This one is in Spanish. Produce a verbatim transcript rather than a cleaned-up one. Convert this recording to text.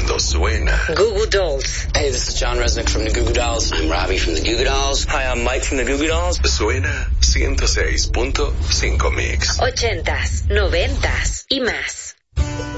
cuando suena. Goo Goo Dolls. Hey, this is John Resnick from the Goo Goo Dolls. I'm Robbie from the Goo Goo Dolls. Hi, I'm Mike from the Goo Goo Dolls. Suena ciento seis punto cinco Mix. Ochentas, noventas y más.